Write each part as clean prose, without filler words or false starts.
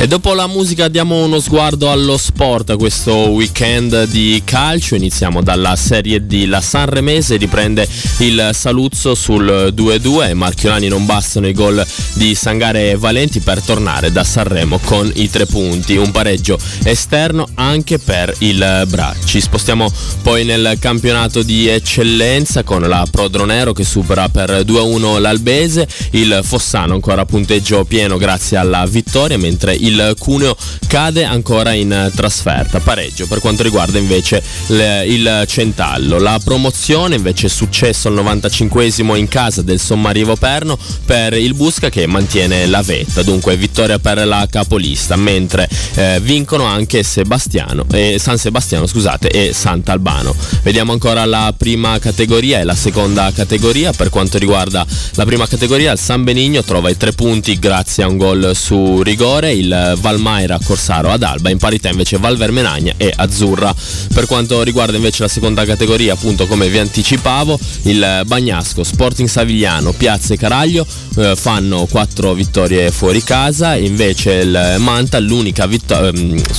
E dopo la musica diamo uno sguardo allo sport questo weekend di calcio. Iniziamo dalla Serie D. La Sanremese riprende il Saluzzo sul 2-2 e marchiolani non bastano i gol di Sangare e Valenti per tornare da Sanremo con i 3 punti. Un pareggio esterno anche per il Bra. Ci spostiamo poi nel campionato di eccellenza con la Prodronero che supera per 2-1 l'Albese, il Fossano ancora a punteggio pieno grazie alla vittoria, mentre il Cuneo cade ancora in trasferta, pareggio per quanto riguarda invece il Centallo. La promozione invece è successo al 95esimo in casa del Sommarivo Perno per il Busca che mantiene la vetta, dunque vittoria per la capolista, mentre vincono anche San Sebastiano e Sant'Albano. Vediamo ancora la prima categoria e la seconda categoria. Per quanto riguarda la prima categoria, il San Benigno trova i 3 punti grazie a un gol su rigore, il Valmaira Corsaro ad Alba, in parità invece Val Vermenagna e Azzurra. Per quanto riguarda invece la seconda categoria, appunto come vi anticipavo, il Bagnasco, Sporting Savigliano, Piazza e Caraglio fanno 4 vittorie fuori casa, invece il Manta l'unica vittoria,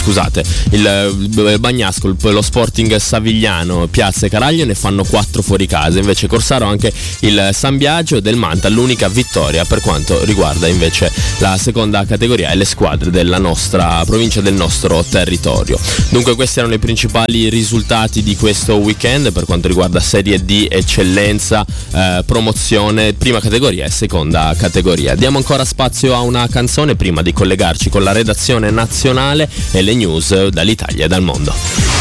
il Bagnasco, lo Sporting Savigliano, Piazza e Caraglio ne fanno 4 fuori casa, invece Corsaro anche il San Biagio del Manta l'unica vittoria per quanto riguarda invece la seconda categoria e le squadre della nostra provincia, del nostro territorio. Dunque questi erano i principali risultati di questo weekend per quanto riguarda Serie D, eccellenza, promozione, prima categoria e seconda categoria. Diamo ancora spazio a una canzone prima di collegarci con la redazione nazionale e le news dall'Italia e dal mondo.